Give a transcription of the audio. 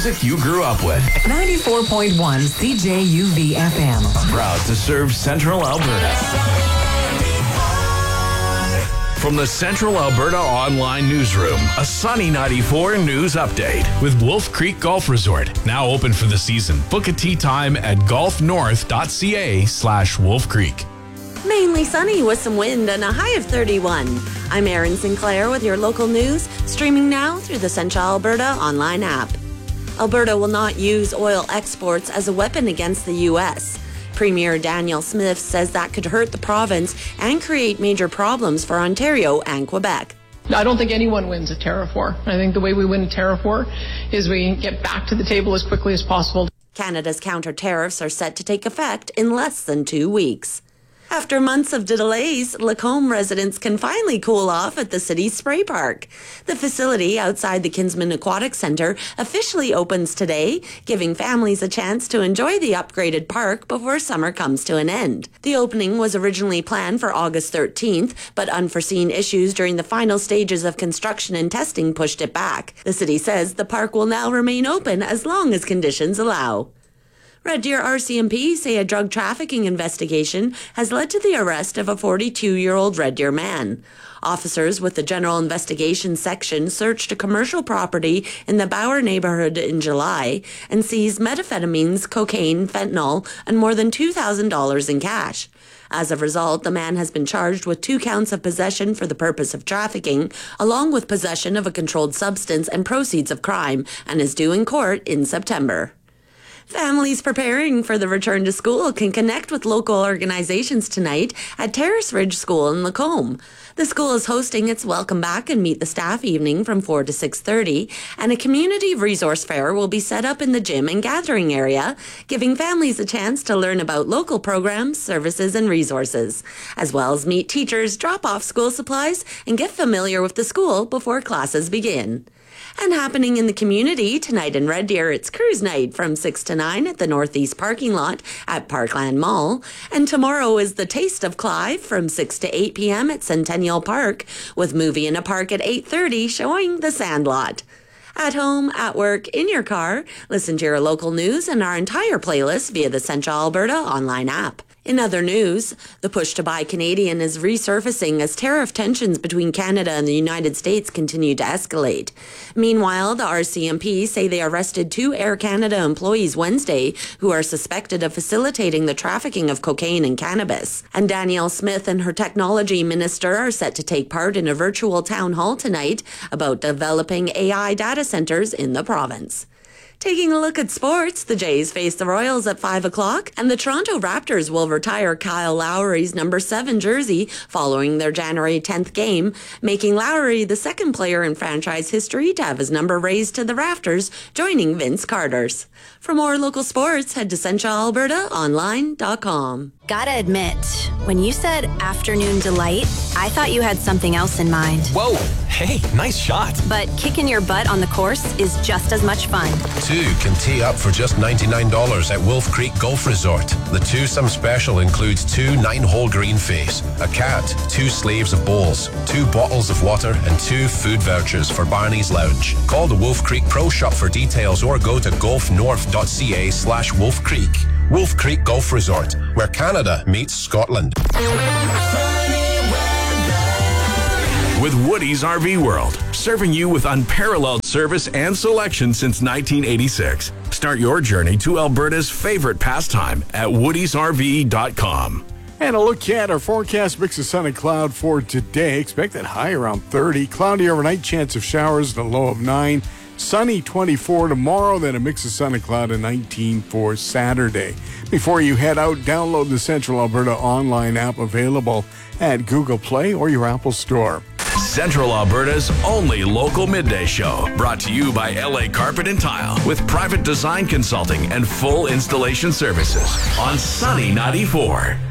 music you grew up with. 94.1 CJUV FM. Proud to serve Central Alberta. From the Central Alberta Online Newsroom, a Sunny 94 news update. With Wolf Creek Golf Resort, now open for the season. Book a tee time at golfnorth.ca/Wolf Creek. Mainly sunny with some wind and a high of 31. I'm Erin Sinclair with your local news, streaming now through the Central Alberta online app. Alberta will not use oil exports as a weapon against the U.S. Premier Danielle Smith says that could hurt the province and create major problems for Ontario and Quebec. I don't think anyone wins a tariff war. I think the way we win a tariff war is we get back to the table as quickly as possible. Canada's counter tariffs are set to take effect in less than 2 weeks. After months of delays, Lacombe residents can finally cool off at the city's spray park. The facility outside the Kinsman Aquatic Centre officially opens today, giving families a chance to enjoy the upgraded park before summer comes to an end. The opening was originally planned for August 13th, but unforeseen issues during the final stages of construction and testing pushed it back. The city says the park will now remain open as long as conditions allow. Red Deer RCMP say a drug trafficking investigation has led to the arrest of a 42-year-old Red Deer man. Officers with the General Investigation Section searched a commercial property in the Bauer neighborhood in July and seized methamphetamines, cocaine, fentanyl, and more than $2,000 in cash. As a result, the man has been charged with 2 counts of possession for the purpose of trafficking, along with possession of a controlled substance and proceeds of crime, and is due in court in September. Families preparing for the return to school can connect with local organizations tonight at Terrace Ridge School in Lacombe. The school is hosting its Welcome Back and Meet the Staff evening from 4 to 6:30, and a community resource fair will be set up in the gym and gathering area, giving families a chance to learn about local programs, services, and resources, as well as meet teachers, drop off school supplies, and get familiar with the school before classes begin. And happening in the community tonight in Red Deer, it's cruise night from 6 to 9 at the Northeast parking lot at Parkland Mall. And tomorrow is the Taste of Clive from 6 to 8 p.m. at Centennial Park, with Movie in a Park at 8:30 showing The Sandlot. At home, at work, in your car, listen to your local news and our entire playlist via the Central Alberta online app. In other news, the push to buy Canadian is resurfacing as tariff tensions between Canada and the United States continue to escalate. Meanwhile, the RCMP say they arrested 2 Air Canada employees Wednesday who are suspected of facilitating the trafficking of cocaine and cannabis. And Danielle Smith and her technology minister are set to take part in a virtual town hall tonight about developing AI data centers in the province. Taking a look at sports, the Jays face the Royals at 5 o'clock, and the Toronto Raptors will retire Kyle Lowry's number 7 jersey following their January 10th game, making Lowry the second player in franchise history to have his number raised to the rafters, joining Vince Carter's. For more local sports, head to centralalbertaonline.com. Gotta admit, when you said afternoon delight, I thought you had something else in mind. Whoa, hey, nice shot. But kicking your butt on the course is just as much fun. 2 can tee up for just $99 at Wolf Creek Golf Resort. The twosome special includes 2 9-hole green face, a cat, 2 sleeves of bowls, 2 bottles of water, and 2 food vouchers for Barney's Lounge. Call the Wolf Creek Pro Shop for details or go to golfnorth.ca/Wolf Creek. Wolf Creek Golf Resort, where Canada meets Scotland. With Woody's RV World, serving you with unparalleled service and selection since 1986. Start your journey to Alberta's favorite pastime at woodysrv.com. And a look at our forecast, mix of sun and cloud for today. Expected high around 30. Cloudy overnight, chance of showers and a low of 9. Sunny 24 tomorrow, then a mix of sun and cloud and 19 for Saturday. Before you head out, download the Central Alberta online app available at Google Play or your Apple Store. Central Alberta's only local midday show, brought to you by LA Carpet and Tile, with private design consulting and full installation services on Sunny 94.